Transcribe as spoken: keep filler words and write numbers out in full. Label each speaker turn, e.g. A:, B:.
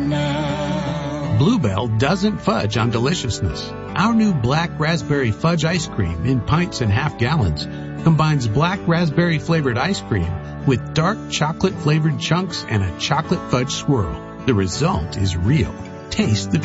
A: now.
B: Bluebell doesn't fudge on deliciousness. Our new black raspberry fudge ice cream in pints and half gallons combines black raspberry flavored ice cream with dark chocolate flavored chunks and a chocolate fudge swirl. The result is real. Taste the